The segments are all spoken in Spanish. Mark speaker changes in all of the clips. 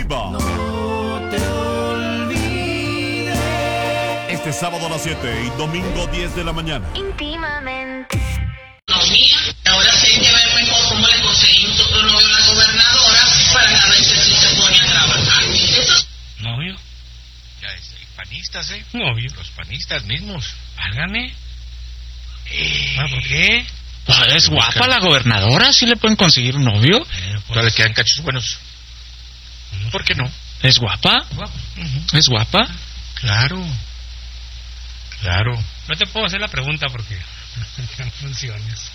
Speaker 1: exclusiva.
Speaker 2: No te olvides.
Speaker 1: Este sábado a las 7 y domingo 10 de la mañana.
Speaker 3: Íntimamente.
Speaker 4: Ahora sí hay que ver mejor cómo le conseguimos otro novio a la gobernadora para ver si se pone a trabajar.
Speaker 5: ¿Novio?
Speaker 6: Ya panistas,
Speaker 5: Novio.
Speaker 6: Los panistas mismos.
Speaker 5: Válgame. ¿Por qué?
Speaker 7: Pues es guapa la gobernadora, ¿sí le pueden conseguir un novio?
Speaker 6: Todavía le quedan cachos buenos. ¿Por qué no?
Speaker 7: ¿Es guapa? ¿Es guapa?
Speaker 6: Claro.
Speaker 5: No te puedo hacer la pregunta porque no funciones.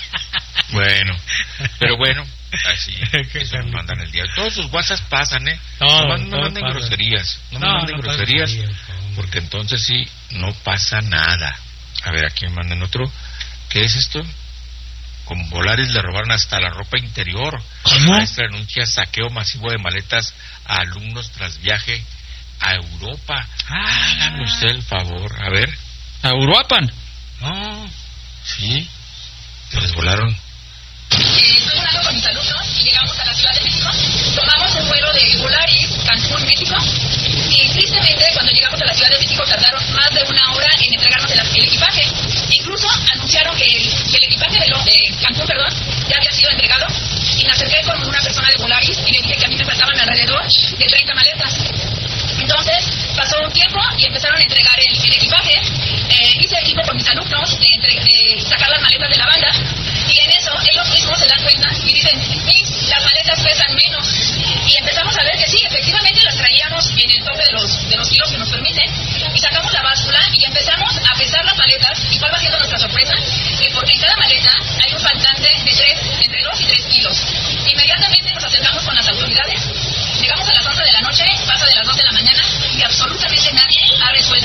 Speaker 6: Bueno, pero bueno, así eso nos mandan el día. Todos sus WhatsApp pasan, No manden groserías. No manden groserías, porque entonces sí, no pasa nada. A ver, aquí me mandan otro. ¿Qué es esto? Con Volaris le robaron hasta la ropa interior.
Speaker 7: ¿Cómo?
Speaker 6: Maestra anuncia saqueo masivo de maletas a alumnos tras viaje a Europa. Háganme usted el favor. A ver.
Speaker 7: ¿A Uruapan?
Speaker 5: No.
Speaker 6: Sí. Se les volaron.
Speaker 4: Estoy hablando con mis alumnos y llegamos a la Ciudad de México. Tomamos un vuelo de Volaris, Cancún, México. Y tristemente, cuando llegamos a la Ciudad de México, tardaron más de una hora en entregarnos el equipaje. Incluso anunciaron que el equipaje de Cancún, ya había sido entregado. Y me acerqué con una persona de Volaris y le dije que a mí me faltaban alrededor de 30 maletas. Entonces, pasó un tiempo y empezaron a entregar el equipaje. Hice equipo con mis alumnos de sacar las maletas de la banda. Y en eso, ellos mismos se dan cuenta y dicen, las maletas pesan menos. Y empezamos a ver que sí, efectivamente las traíamos en el tope de los kilos que nos permiten. Y sacamos la báscula y empezamos a pesar las maletas. ¿Y cuál va siendo nuestra sorpresa? Porque en cada maleta hay un faltante de entre 2 y 3 kilos. Inmediatamente nos acercamos con las autoridades. Llegamos a las 11 de la noche, pasa de las 2 de la mañana y absolutamente nadie ha resuelto.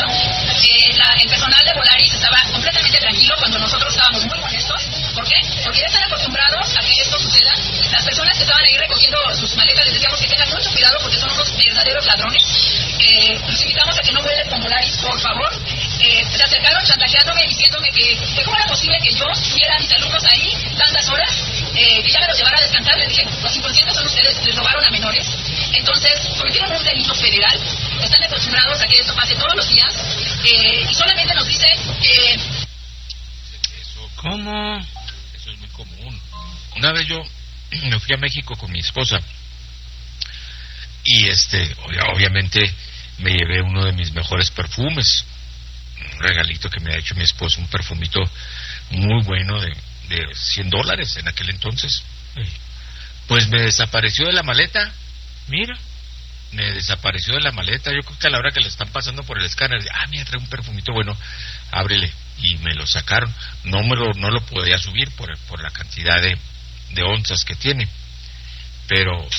Speaker 4: El personal de Volaris estaba completamente tranquilo cuando nosotros estábamos muy molestos. ¿Por qué? Porque ya están acostumbrados a que esto suceda. Las personas que estaban ahí recogiendo sus maletas les decíamos que tengan mucho cuidado porque son unos verdaderos ladrones. Los invitamos a que no vuelen con Volaris, por favor. Se acercaron chantajeándome, diciéndome que cómo era posible que yo tuviera a mis alumnos ahí tantas horas, que ya me los llevara a descansar. Les dije, los inconscientes son ustedes, les robaron a menores. Entonces, cometieron un delito federal. Están acostumbrados a que esto pase todos los días. Y solamente nos dicen que...
Speaker 5: ¿Cómo?
Speaker 6: Eso es muy común. Una vez yo me fui a México con mi esposa y obviamente me llevé uno de mis mejores perfumes, un regalito que me ha hecho mi esposa, un perfumito muy bueno de $100 en aquel entonces. Pues me desapareció de la maleta.
Speaker 5: Mira.
Speaker 6: Me desapareció de la maleta. Yo creo que a la hora que le están pasando por el escáner, mira, trae un perfumito bueno, ábrele. Y me lo sacaron. No lo podía subir por la cantidad de onzas que tiene. Pero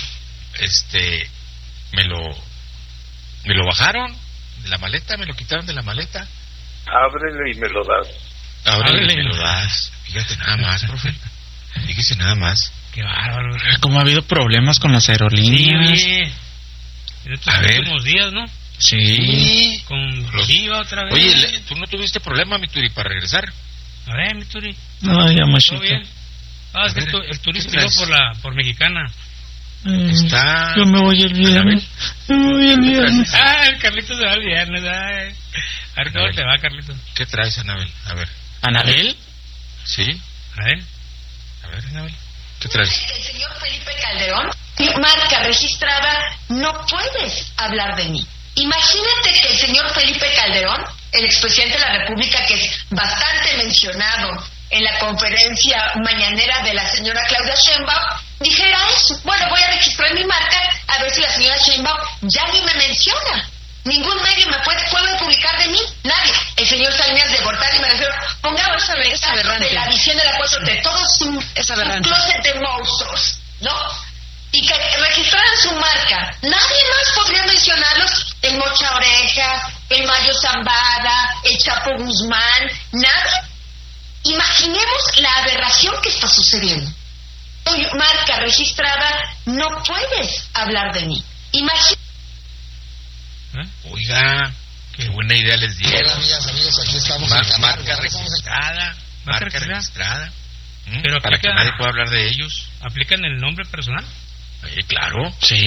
Speaker 6: me lo bajaron de la maleta, me lo quitaron de la maleta.
Speaker 8: Ábrele y me lo das.
Speaker 6: Ábrele y me lo das. Fíjate nada más, profe. Fíjese nada más.
Speaker 5: Qué bárbaro.
Speaker 7: Como ha habido problemas con las aerolíneas.
Speaker 5: Sí, en estos últimos días, ¿no?
Speaker 7: Sí.
Speaker 5: Con Viva otra vez.
Speaker 6: Oye, ¿tú no tuviste problema, mi Turi, para regresar?
Speaker 5: A ver, mi Turi.
Speaker 7: No, ya machito.
Speaker 5: ¿Todo bien? Es que el Turi se tiró por Mexicana.
Speaker 7: Yo me voy el viernes.
Speaker 5: El Carlitos se va el viernes. A ver cómo te va, Carlitos.
Speaker 6: ¿Qué traes, Anabel? A ver.
Speaker 7: ¿Anabel?
Speaker 6: Sí.
Speaker 5: A ver,
Speaker 6: Anabel. ¿Qué traes?
Speaker 9: El señor Felipe Calderón, marca registrada, no puedes hablar de mí. Imagínate que el señor Felipe Calderón, el expresidente de la República, que es bastante mencionado en la conferencia mañanera de la señora Claudia Sheinbaum, dijera eso. Bueno, voy a registrar mi marca a ver si la señora Sheinbaum ya ni me menciona. Ningún medio me puede publicar de mí, nadie. El señor Salinas de Gortari, me refiero, pongamos esa de la visión de la 4T, todos su closet de monstruos, ¿no? Y que registraran su marca. Nadie más podría mencionarlos, el Mocha Oreja, el Mayo Zambada, el Chapo Guzmán, nadie. Imaginemos la aberración que está sucediendo. Soy marca registrada, no puedes hablar de mí.
Speaker 6: Oiga, qué buena idea les dieron.
Speaker 10: Hola, amigas, amigos, aquí estamos.
Speaker 6: Marca registrada.
Speaker 5: Pero
Speaker 6: para que nadie pueda hablar de ellos.
Speaker 5: ¿Aplican el nombre personal?
Speaker 6: Claro.
Speaker 7: Sí.